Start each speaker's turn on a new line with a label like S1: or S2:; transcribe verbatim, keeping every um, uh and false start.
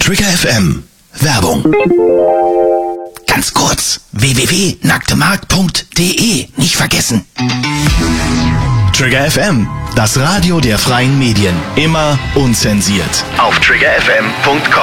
S1: Trigger F M. Werbung. Ganz kurz. w w w punkt nacktemarkt punkt de. Nicht vergessen. Trigger F M. Das Radio der freien Medien. Immer unzensiert. Auf trigger f m punkt com.